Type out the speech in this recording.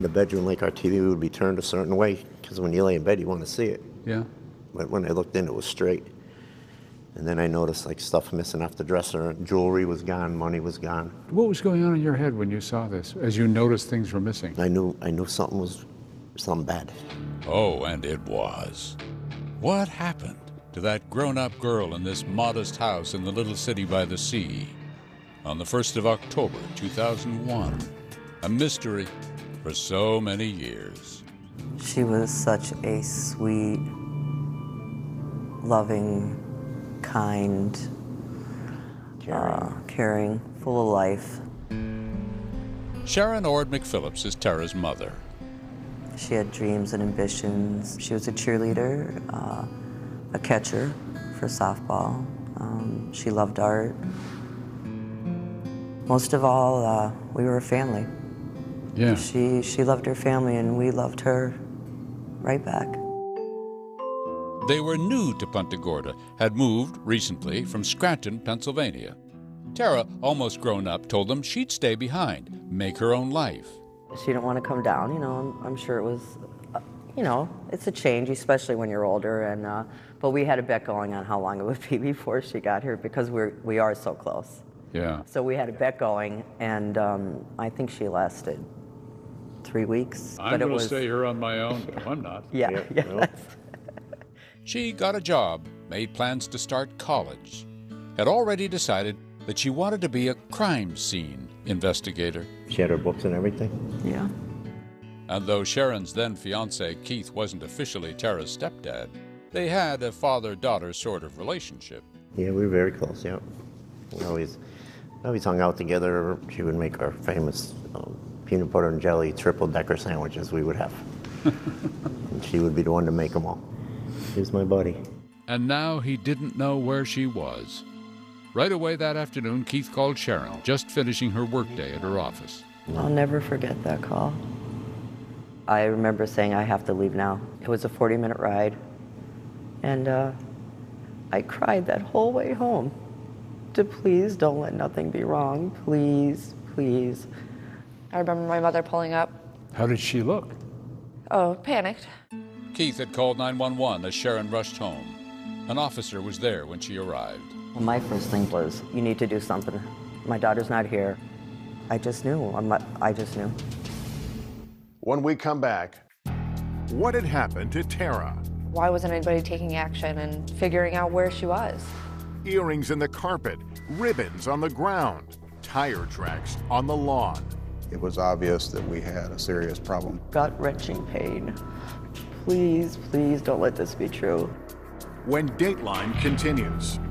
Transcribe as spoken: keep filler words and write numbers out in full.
The bedroom, like our T V, would be turned a certain way because when you lay in bed, you want to see it. Yeah. But when I looked in, it was straight. And then I noticed like stuff missing off the dresser. Jewelry was gone, money was gone. What was going on in your head when you saw this, as you noticed things were missing? I knew, I knew something was, something bad. Oh, and it was. What happened to that grown-up girl in this modest house in the little city by the sea? On the first of October, two thousand one, a mystery for so many years. She was such a sweet, loving, kind, Caring. Uh, caring, full of life. Sharon Ord McPhillips is Tara's mother. She had dreams and ambitions. She was a cheerleader, uh, a catcher for softball. Um, she loved art. Most of all, uh, we were a family. Yeah. She, she loved her family, and we loved her right back. They were new to Punta Gorda, had moved recently from Scranton, Pennsylvania. Tara, almost grown up, told them she'd stay behind, make her own life. She didn't want to come down, you know. I'm, I'm sure it was, uh, you know, it's a change, especially when you're older. And uh, but we had a bet going on how long it would be before she got here because we're we are so close. Yeah. So we had a bet going, and um, I think she lasted three weeks. I'm but it going to was, stay here on my own. No, I'm not. Yeah, Yeah, yeah. no. that's- She got a job, made plans to start college, had already decided that she wanted to be a crime scene investigator. She had her books and everything. yeah. And though Sharon's then fiance Keith wasn't officially Tara's stepdad, they had a father-daughter sort of relationship. Yeah, we were very close, yeah. We always, always hung out together. She would make our famous um, peanut butter and jelly triple decker sandwiches we would have. And she would be the one to make them all. She was my buddy. And now he didn't know where she was. Right away that afternoon, Keith called Sharon, just finishing her workday at her office. I'll never forget that call. I remember saying, I have to leave now. It was a forty minute ride. And uh, I cried that whole way home to please don't let nothing be wrong. Please, please. I remember my mother pulling up. How did she look? Oh, panicked. Keith had called nine one one as Sharon rushed home. An officer was there when she arrived. Well, my first thing was, you need to do something. My daughter's not here. I just knew. I'm not, I just knew. When we come back, what had happened to Tara? Why wasn't anybody taking action and figuring out where she was? Earrings in the carpet, ribbons on the ground, tire tracks on the lawn. It was obvious that we had a serious problem. Gut-wrenching pain. Please, please don't let this be true. When Dateline continues.